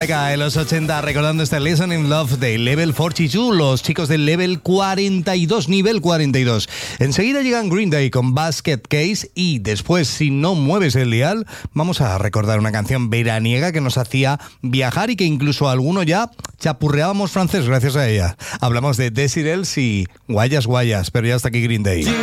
música en los 80, recordando este Listen in Love de Level 42, los chicos del Level 42, nivel 42. Enseguida llegan Green Day con Basket Case y después, si no mueves el dial, vamos a recordar una canción veraniega que nos hacía viajar y que incluso alguno ya chapurreábamos francés gracias a ella. Hablamos de Decibels y Guayas Guayas, pero ya está aquí Green Day.